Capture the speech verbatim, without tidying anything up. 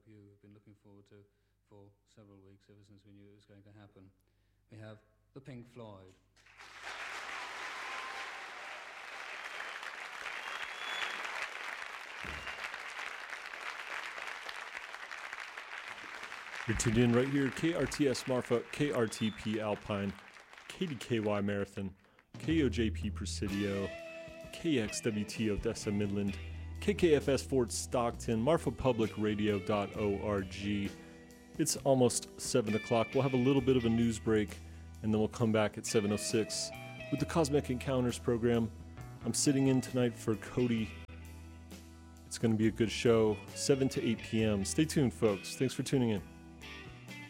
you have been looking forward to for several weeks, ever since we knew it was going to happen. We have the Pink Floyd. You're tuned in right here, K R T S Marfa, K R T P Alpine, K D K Y Marathon, K O J P Presidio, K X W T Odessa Midland, K K F S Fort Stockton, marfa public radio dot org. It's almost seven o'clock. We'll have a little bit of a news break, and then we'll come back at seven oh six with the Cosmic Encounters program. I'm sitting in tonight for Cody. It's going to be a good show, seven to eight p.m. Stay tuned, folks. Thanks for tuning in.